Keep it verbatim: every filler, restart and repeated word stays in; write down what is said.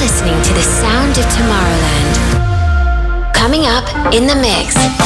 listening to the sound of Tomorrowland. Coming up in the mix.